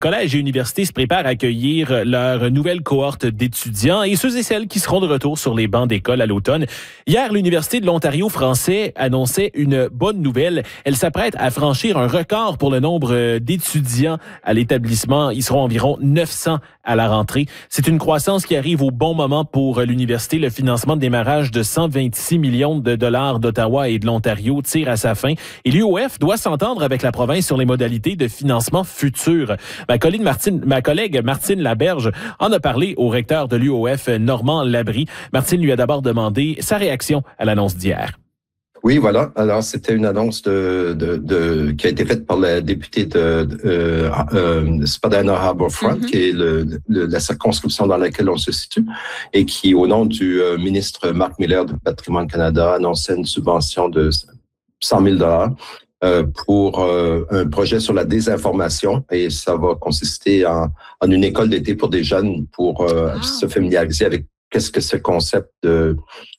Collèges et universités se préparent à accueillir leur nouvelle cohorte d'étudiants et ceux et celles qui seront de retour sur les bancs d'école à l'automne. Hier, l'Université de l'Ontario français annonçait une bonne nouvelle. Elle s'apprête à franchir un record pour le nombre d'étudiants à l'établissement. Ils seront environ 900 à la rentrée. C'est une croissance qui arrive au bon moment pour l'université. Le financement de démarrage de 126 millions de dollars d'Ottawa et de l'Ontario tire à sa fin. Et l'UOF doit s'entendre avec la province sur les modalités de financement futures. Ma collègue Martine Laberge en a parlé au recteur de l'UOF, Normand Labrie. Martine lui a d'abord demandé sa réaction à l'annonce d'hier. Oui, voilà. Alors, c'était une annonce qui a été faite par la députée de Spadina Harbourfront, qui est la circonscription dans laquelle on se situe, et qui, au nom du ministre Marc Miller de Patrimoine Canada, annonçait une subvention de 100 000 pour un projet sur la désinformation, et ça va consister en une école d'été pour des jeunes pour se familiariser avec qu'est-ce que ce concept de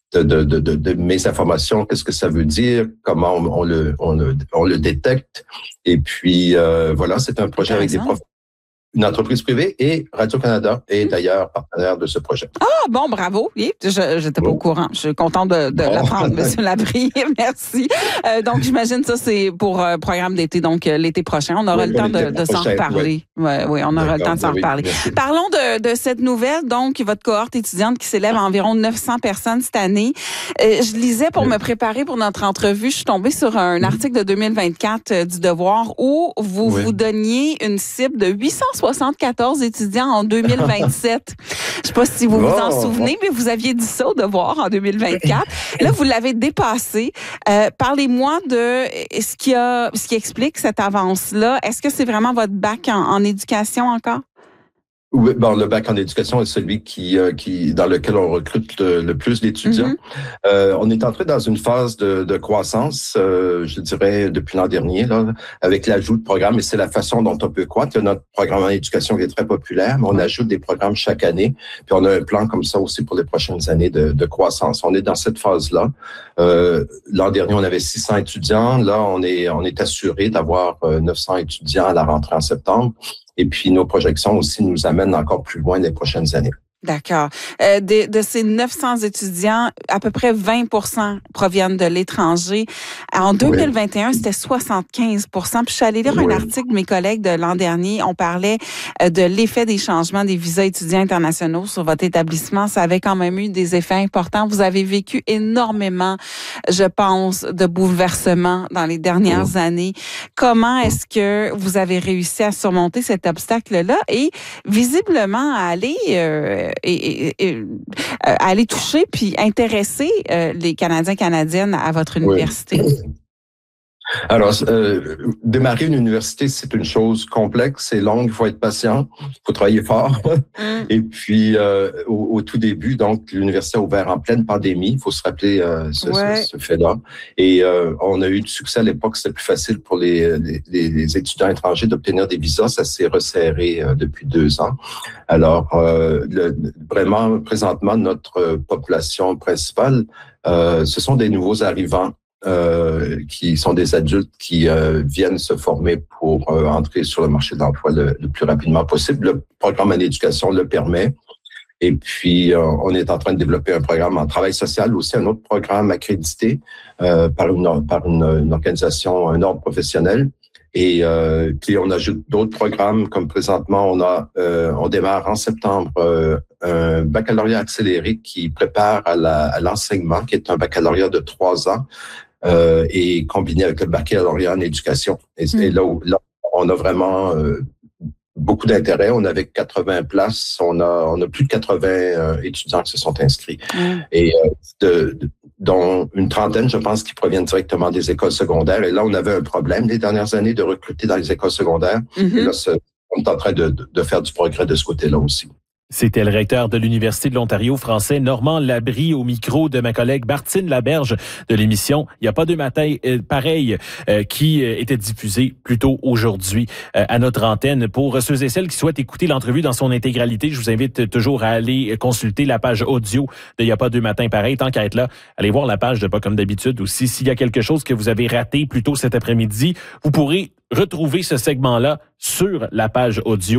mésinformation, qu'est-ce que ça veut dire, comment on le détecte. Et puis voilà, c'est un projet avec une entreprise privée et Radio-Canada est d'ailleurs partenaire de ce projet. Ah, bon, bravo. Oui, j'étais pas au courant. Je suis contente de l'apprendre, M. Labrie. Merci. Donc, j'imagine ça, c'est pour programme d'été, donc l'été prochain. On aura le temps de s'en reparler. Oui, on aura le temps de s'en reparler. Parlons de cette nouvelle, donc, votre cohorte étudiante qui s'élève à environ 900 personnes cette année. Je lisais pour me préparer pour notre entrevue, je suis tombée sur un article de 2024 du Devoir où vous donniez une cible de 874 étudiants en 2027. Je sais pas si vous vous en souvenez, mais vous aviez dit ça au Devoir en 2024. Là, vous l'avez dépassé. Parlez-moi de ce qui explique cette avance-là. Est-ce que c'est vraiment votre bac en éducation encore? Oui, bon, le bac en éducation est celui dans lequel on recrute le plus d'étudiants. On est entré dans une phase de croissance, je dirais, depuis l'an dernier, là, avec l'ajout de programmes, et c'est la façon dont on peut croître. Notre programme en éducation qui est très populaire, mais on ajoute des programmes chaque année, puis on a un plan comme ça aussi pour les prochaines années de croissance. On est dans cette phase-là. L'an dernier, on avait 600 étudiants. Là, on est assuré d'avoir 900 étudiants à la rentrée en septembre. Et puis, nos projections aussi nous amènent encore plus loin les prochaines années. D'accord. De ces 900 étudiants, à peu près 20% proviennent de l'étranger. En 2021, c'était 75%. Puis je suis allée lire un article de mes collègues de l'an dernier. On parlait de l'effet des changements des visas étudiants internationaux sur votre établissement. Ça avait quand même eu des effets importants. Vous avez vécu énormément, je pense, de bouleversements dans les dernières années. Comment est-ce que vous avez réussi à surmonter cet obstacle-là et visiblement à aller aller toucher puis intéresser les Canadiens et Canadiennes à votre université? Alors, démarrer une université, c'est une chose complexe, c'est long, il faut être patient, il faut travailler fort. Et puis, au tout début, donc, l'université a ouvert en pleine pandémie, il faut se rappeler ce fait-là. Et on a eu du succès à l'époque, c'était plus facile pour les étudiants étrangers d'obtenir des visas, ça s'est resserré depuis 2 ans. Alors, vraiment, présentement, notre population principale, ce sont des nouveaux arrivants qui sont des adultes qui viennent se former pour entrer sur le marché de l'emploi le plus rapidement possible. Le programme en éducation le permet. Et puis, on est en train de développer un programme en travail social, aussi un autre programme accrédité par une organisation, un ordre professionnel. Et puis, on ajoute d'autres programmes, comme présentement, on démarre en septembre un baccalauréat accéléré qui prépare à l'enseignement, qui est un baccalauréat de 3 ans. Et combiné avec le baccalauréat en éducation. Et là, on a vraiment beaucoup d'intérêt. On avait 80 places. On a plus de 80 étudiants qui se sont inscrits. Et dont une trentaine, je pense, qui proviennent directement des écoles secondaires. Et là, on avait un problème les dernières années de recruter dans les écoles secondaires. Et là, on est en train de faire du progrès de ce côté-là aussi. C'était le recteur de l'Université de l'Ontario français, Normand Labrie, au micro de ma collègue Martine Laberge de l'émission « Il n'y a pas de matin pareil » qui était diffusée plus tôt aujourd'hui à notre antenne. Pour ceux et celles qui souhaitent écouter l'entrevue dans son intégralité, je vous invite toujours à aller consulter la page audio de « Il n'y a pas de matin pareil ». Tant qu'à être là, allez voir la page de Pas comme d'habitude aussi. S'il y a quelque chose que vous avez raté plus tôt cet après-midi, vous pourrez retrouver ce segment-là sur la page audio.